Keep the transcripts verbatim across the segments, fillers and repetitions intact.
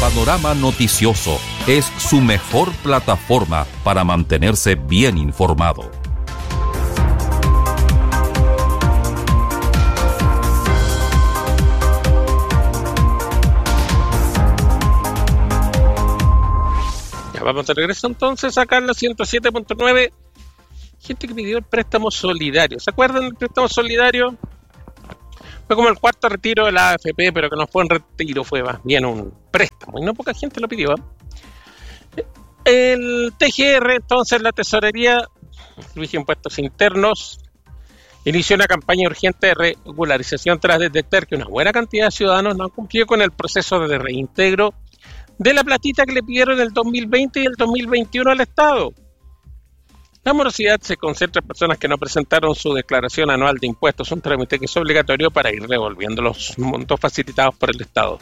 Panorama Noticioso es su mejor plataforma para mantenerse bien informado. Ya vamos de regreso entonces acá en la ciento siete punto nueve. Gente que pidió el préstamo solidario. ¿Se acuerdan del préstamo solidario? Fue como el cuarto retiro de la A F P, pero que no fue un retiro, fue más bien un préstamo. Y no poca gente lo pidió. El T G R, entonces, la Tesorería, el Servicio de Impuestos Internos, inició una campaña urgente de regularización tras detectar que una buena cantidad de ciudadanos no han cumplido con el proceso de reintegro de la platita que le pidieron el dos mil veinte y el dos mil veintiuno al Estado. La morosidad se concentra en personas que no presentaron su declaración anual de impuestos, un trámite que es obligatorio para ir devolviendo los montos facilitados por el Estado.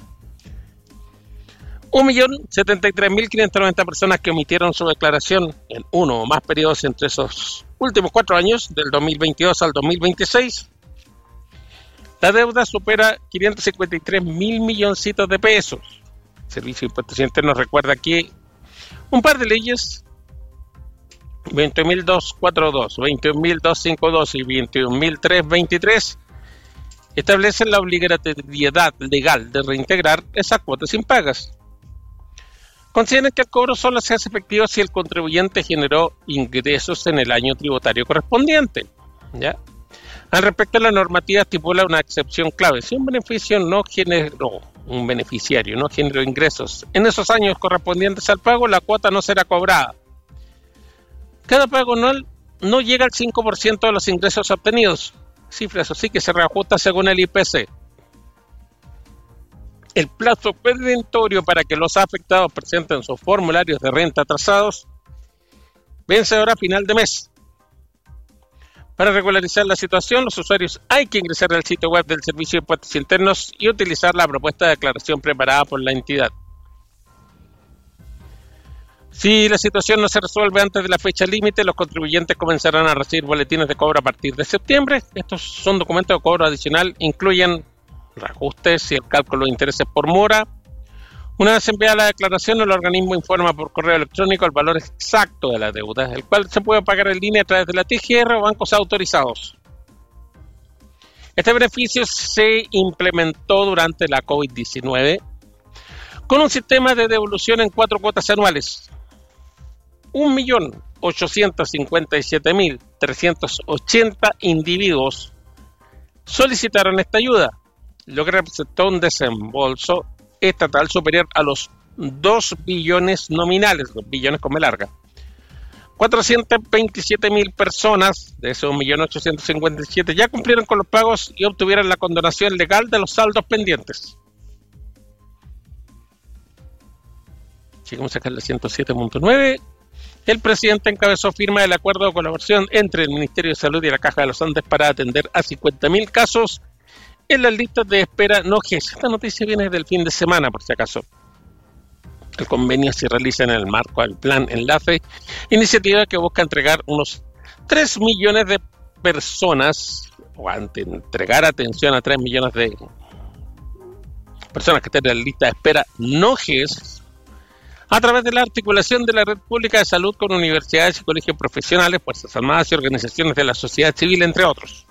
un millón setenta y tres mil quinientas noventa personas que omitieron su declaración en uno o más periodos entre esos últimos cuatro años, del dos mil veintidós al dos mil veintiséis. La deuda supera quinientos cincuenta y tres mil milloncitos de pesos. El Servicio de Impuestos Internos recuerda que un par de leyes, veintiún mil doscientos cuarenta y dos, veintiún mil doscientos cincuenta y dos y veintiún mil trescientos veintitrés, establecen la obligatoriedad legal de reintegrar esas cuotas impagas. Consideran que el cobro solo se hace efectivo si el contribuyente generó ingresos en el año tributario correspondiente. ¿Ya? Al respecto, la normativa estipula una excepción clave. Si un beneficio no generó, un beneficiario no generó ingresos en esos años correspondientes al pago, la cuota no será cobrada. Cada pago anual no llega al cinco por ciento de los ingresos obtenidos, cifra eso sí que se reajusta según el I P C. El plazo perentorio para que los afectados presenten sus formularios de renta atrasados vence ahora a final de mes. Para regularizar la situación, los usuarios hay que ingresar al sitio web del Servicio de Impuestos Internos y utilizar la propuesta de declaración preparada por la entidad. Si la situación no se resuelve antes de la fecha límite, los contribuyentes comenzarán a recibir boletines de cobro a partir de septiembre. Estos son documentos de cobro adicional, incluyen reajustes y el cálculo de intereses por mora. Una vez enviada la declaración, el organismo informa por correo electrónico el valor exacto de la deuda, el cual se puede pagar en línea a través de la T G R o bancos autorizados. Este beneficio se implementó durante la COVID diecinueve con un sistema de devolución en cuatro cuotas anuales. un millón ochocientos cincuenta y siete mil trescientos ochenta individuos solicitaron esta ayuda, lo que representó un desembolso estatal superior a los dos billones nominales, dos billones con B larga. cuatrocientos veintisiete mil personas de esos un millón ochocientos cincuenta y siete mil ya cumplieron con los pagos y obtuvieron la condonación legal de los saldos pendientes. Llegamos acá en la ciento siete punto nueve. El presidente encabezó firma del acuerdo de colaboración entre el Ministerio de Salud y la Caja de los Andes para atender a cincuenta mil casos en las listas de espera no G E S. Esta noticia viene del fin de semana, por si acaso. El convenio se realiza en el marco del Plan Enlace, iniciativa que busca entregar unos tres millones de personas, o ante entregar atención a tres millones de personas que estén en la lista de espera no G E S, a través de la articulación de la red pública de salud con universidades y colegios profesionales, fuerzas armadas y organizaciones de la sociedad civil, entre otros.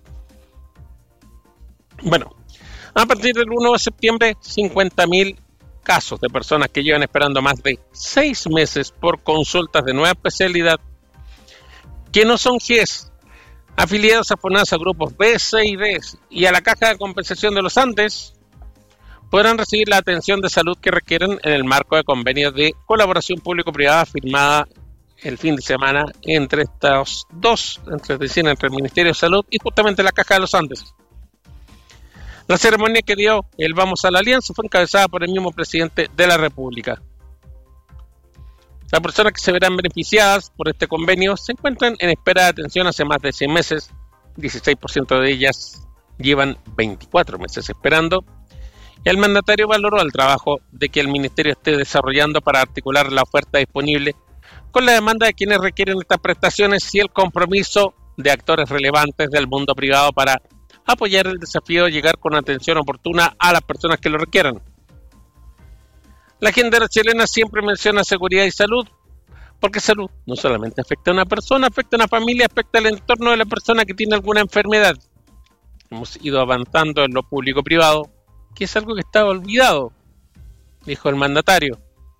Bueno, a partir del primero de septiembre, cincuenta mil casos de personas que llevan esperando más de seis meses por consultas de nueva especialidad que no son G E S, afiliados a FONASA, grupos B, C y D y a la Caja de Compensación de los Andes, podrán recibir la atención de salud que requieren en el marco de convenios de colaboración público-privada firmada el fin de semana entre estos dos, entre, decir, entre el Ministerio de Salud y justamente la Caja de los Andes. La ceremonia que dio el Vamos a la Alianza fue encabezada por el mismo presidente de la República. Las personas que se verán beneficiadas por este convenio se encuentran en espera de atención hace más de seis meses. dieciséis por ciento de ellas llevan veinticuatro meses esperando. El mandatario valoró el trabajo de que el Ministerio esté desarrollando para articular la oferta disponible con la demanda de quienes requieren estas prestaciones y el compromiso de actores relevantes del mundo privado para apoyar el desafío de llegar con atención oportuna a las personas que lo requieran. La agenda chilena siempre menciona seguridad y salud, porque salud no solamente afecta a una persona, afecta a una familia, afecta al entorno de la persona que tiene alguna enfermedad. Hemos ido avanzando en lo público-privado, que es algo que estaba olvidado, dijo el mandatario.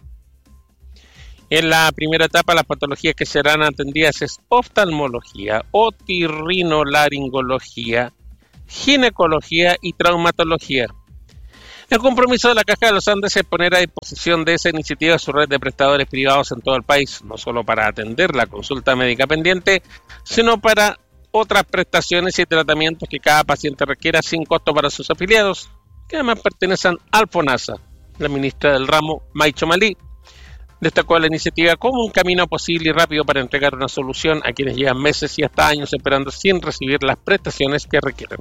En la primera etapa, las patologías que serán atendidas es oftalmología, otorrinolaringología, ginecología y traumatología. El compromiso de la Caja de los Andes es poner a disposición de esa iniciativa su red de prestadores privados en todo el país, no solo para atender la consulta médica pendiente, sino para otras prestaciones y tratamientos que cada paciente requiera sin costo para sus afiliados, que además pertenecen al FONASA. La ministra del ramo, Maicho Malí, destacó la iniciativa como un camino posible y rápido para entregar una solución a quienes llevan meses y hasta años esperando sin recibir las prestaciones que requieren.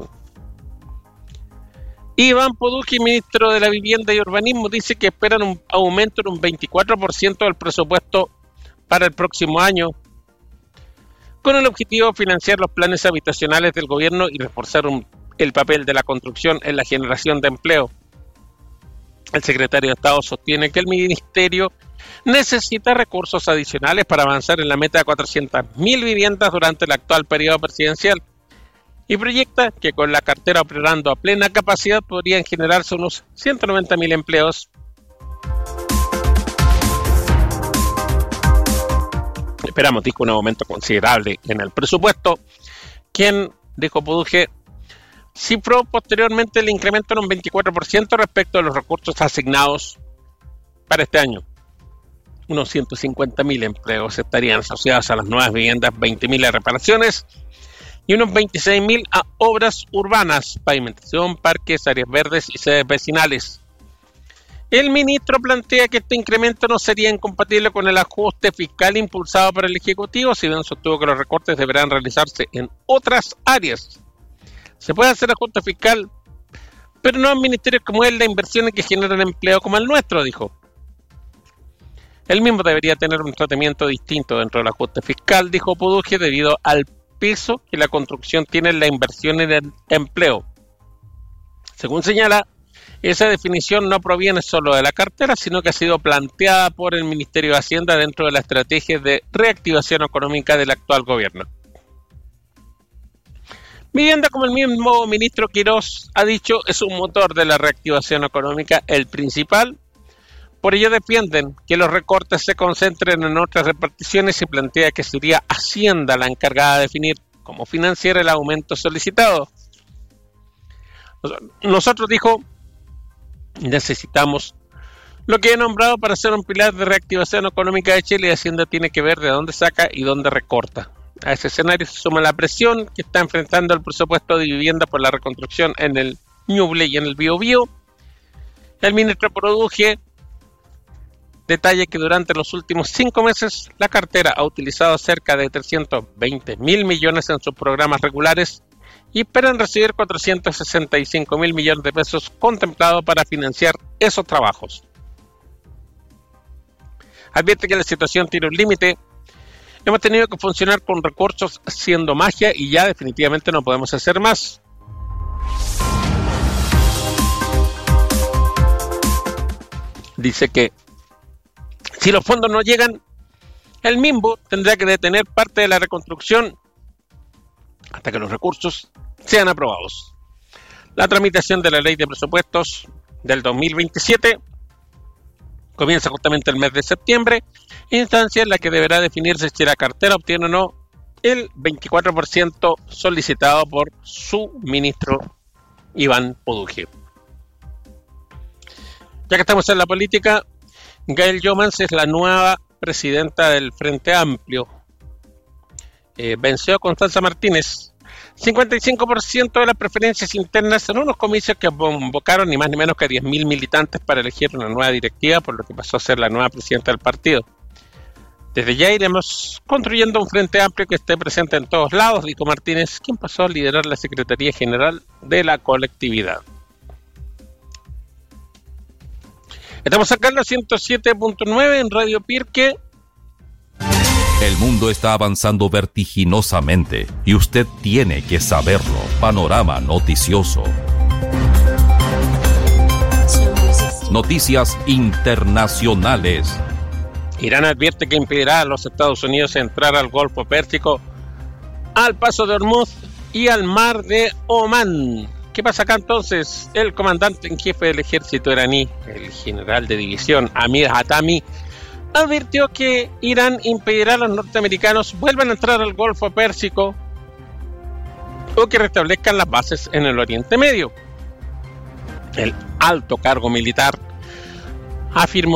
Iván Podugi, ministro de la Vivienda y Urbanismo, dice que esperan un aumento en un veinticuatro por ciento del presupuesto para el próximo año, con el objetivo de financiar los planes habitacionales del gobierno y reforzar un, el papel de la construcción en la generación de empleo. El secretario de Estado sostiene que el ministerio necesita recursos adicionales para avanzar en la meta de cuatrocientas mil viviendas durante el actual periodo presidencial y proyecta que con la cartera operando a plena capacidad podrían generarse unos ciento noventa mil empleos. Esperamos, dijo, un aumento considerable en el presupuesto, quien, dijo Podugi, cifró posteriormente el incremento en un veinticuatro por ciento respecto a los recursos asignados para este año. Unos ciento cincuenta mil empleos estarían asociados a las nuevas viviendas, veinte mil a reparaciones y unos veintiséis mil a obras urbanas, pavimentación, parques, áreas verdes y sedes vecinales. El ministro plantea que este incremento no sería incompatible con el ajuste fiscal impulsado por el Ejecutivo, si bien sostuvo que los recortes deberán realizarse en otras áreas. Se puede hacer ajuste fiscal, pero no en ministerios como el de inversiones que generan empleo como el nuestro, dijo. El mismo debería tener un tratamiento distinto dentro del ajuste fiscal, dijo Podugi, debido al peso que la construcción tiene en la inversión en el empleo. Según señala, esa definición no proviene solo de la cartera, sino que ha sido planteada por el Ministerio de Hacienda dentro de la estrategia de reactivación económica del actual gobierno. Vivienda, como el mismo ministro Quirós ha dicho, es un motor de la reactivación económica, el principal. Por ello defienden que los recortes se concentren en otras reparticiones y plantea que sería Hacienda la encargada de definir cómo financiar el aumento solicitado. Nosotros, dijo, necesitamos lo que he nombrado para ser un pilar de reactivación económica de Chile, y Hacienda tiene que ver de dónde saca y dónde recorta. A ese escenario se suma la presión que está enfrentando el presupuesto de vivienda por la reconstrucción en el Ñuble y en el Biobío. El ministro Podugi detalla que durante los últimos cinco meses la cartera ha utilizado cerca de trescientos veinte mil millones en sus programas regulares y esperan recibir cuatrocientos sesenta y cinco mil millones de pesos contemplados para financiar esos trabajos. Advierte que la situación tiene un límite. Hemos tenido que funcionar con recursos siendo magia y ya definitivamente no podemos hacer más. Dice que si los fondos no llegan, el M I M B U tendrá que detener parte de la reconstrucción hasta que los recursos sean aprobados. La tramitación de la ley de presupuestos del dos mil veintisiete comienza justamente el mes de septiembre, instancia en la que deberá definirse si la cartera obtiene o no el veinticuatro por ciento solicitado por su ministro Iván Podugi. Ya que estamos en la política, Gail Jomans es la nueva presidenta del Frente Amplio. Eh, venció a Constanza Martínez, cincuenta y cinco por ciento de las preferencias internas en unos comicios que convocaron ni más ni menos que diez mil militantes para elegir una nueva directiva, por lo que pasó a ser la nueva presidenta del partido. Desde ya iremos construyendo un Frente Amplio que esté presente en todos lados, dijo Martínez, quien pasó a liderar la Secretaría General de la colectividad. Estamos acá en la ciento siete punto nueve en Radio Pirque. El mundo está avanzando vertiginosamente y usted tiene que saberlo. Panorama noticioso. Noticias internacionales. Irán advierte que impedirá a los Estados Unidos entrar al Golfo Pérsico, al Paso de Hormuz y al Mar de Omán. ¿Qué pasa acá entonces? El comandante en jefe del ejército iraní, el general de división Amir Hatami, advirtió que Irán impedirá a los norteamericanos vuelvan a entrar al Golfo Pérsico o que restablezcan las bases en el Oriente Medio. El alto cargo militar afirmó